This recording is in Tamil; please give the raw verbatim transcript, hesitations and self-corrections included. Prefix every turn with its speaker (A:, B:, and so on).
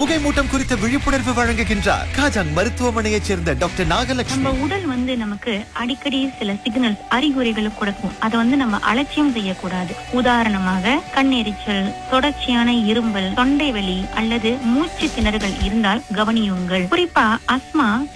A: புகைமூட்டம் குறித்த விழிப்புணர்வு வழங்குகின்றார் காஜாங் மருத்துவமனையைச் சேர்ந்த டாக்டர் நாகலட்சுமி.
B: நம்ம உடல் வந்து நமக்கு அடிக்கடி சில சிக்னல்ஸ் அறிகுறிகளை கொடுக்கும். அதை வந்து நம்ம அலட்சியம் செய்யக்கூடாது. உதாரணமாக கண்ணெரிச்சல், தொடர்ச்சியான இரும்பல், தொண்டை வலி அல்லது மூச்சு திணறுகள் இருந்தால் கவனியுங்கள். குறிப்பா அஸ்மா